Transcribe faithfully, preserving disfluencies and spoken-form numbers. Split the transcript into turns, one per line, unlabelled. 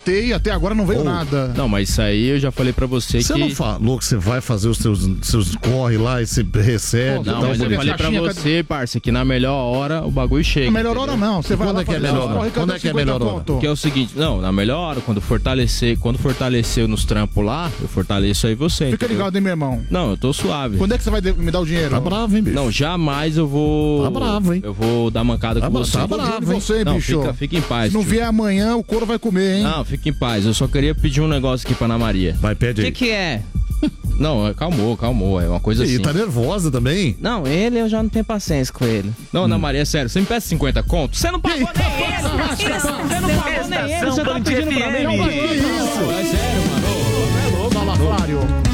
tentei, até agora não veio
oh.
nada.
Não, mas isso aí eu já falei pra você,
você
que...
Você não falou que você vai fazer os seus, seus corre lá e você recebe?
Não, mas eu falei pra você, parça, que na melhor hora o bagulho chega.
Na melhor hora não, você vai
lá fazer. Quando é que é melhor hora?
Que é o seguinte, não, na melhor hora, quando fortalecer, quando fortaleceu nos trampos lá, eu fortaleço aí você.
Fica
entendeu?
ligado, hein, meu irmão.
Não, eu tô suave.
Quando é que você vai me dar o dinheiro?
Tá bravo, hein, bicho?
Não, jamais eu vou...
Tá bravo, hein?
Eu vou dar mancada
tá
com você.
Tá bravo, hein?
Você,
não,
bicho.
Fica, fica em paz.
Se não
tio.
vier amanhã, o couro vai comer, hein?
Não, fica em paz. Eu só queria pedir um negócio aqui pra Ana Maria.
Vai, pede aí.
O que que é? Não, calmou, calmou. É uma coisa
e
assim.
Tá nervosa também?
Não, ele eu já não tenho paciência com ele.
Não, hum. Ana Maria, sério, você me peça cinquenta conto? Você não pagou nem ele! Você não pagou nem ele! Você tá pedindo pra mim?
Que isso?
É sério, mano.
Salafrário.